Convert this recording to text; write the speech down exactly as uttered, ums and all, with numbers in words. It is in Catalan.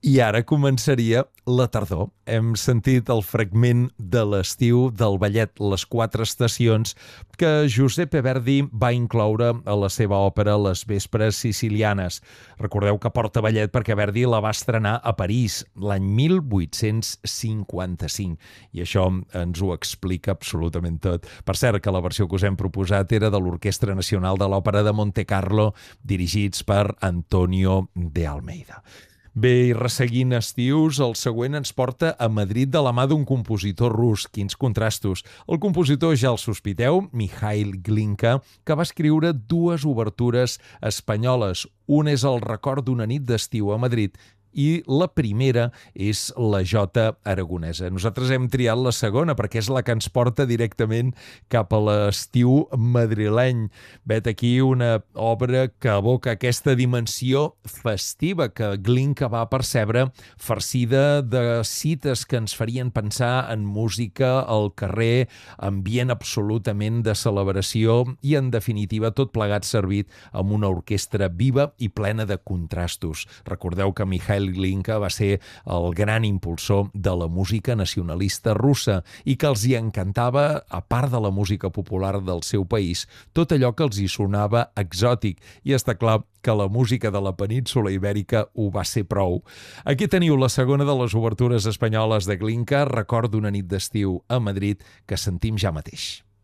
I ara començaria la tardor. Hem sentit el fragment de l'estiu del ballet Les quatre estacions que Giuseppe Verdi va incloure a la seva òpera Les vespres sicilianes. Recordeu que porta ballet perquè Verdi la va estrenar a París l'any mil vuit-cents cinquanta-cinc i això ens ho explica absolutament tot. Per cert, que la versió que us hem proposat era de l'Orquestra Nacional de l'Òpera de Montecarlo, dirigits per Antonio de Almeida. Bé, i resseguint estius, el següent ens porta a Madrid de la mà d'un compositor rus. Quins contrastos. El compositor, ja el sospiteu, Mikhail Glinka, que va escriure dues obertures espanyoles. Un és el record d'una nit d'estiu a Madrid i la primera és la jota aragonesa. Nosaltres hem triat la segona perquè és la que ens porta directament cap a l'estiu madrileny. Vet aquí una obra que evoca aquesta dimensió festiva que Glinka va percebre, farcida de cites que ens farien pensar en música al carrer, ambient absolutament de celebració i, en definitiva, tot plegat servit amb una orquestra viva i plena de contrastos. Recordeu que Mikhail Glinka va ser el gran impulsor de la música nacionalista russa i que els hi encantava, a part de la música popular del seu país, tot allò que els hi sonava exòtic. I està clar que la música de la península ibèrica ho va ser prou. Aquí teniu la segona de les obertures espanyoles de Glinka, Record d'una nit d'estiu a Madrid, que sentim ja mateix.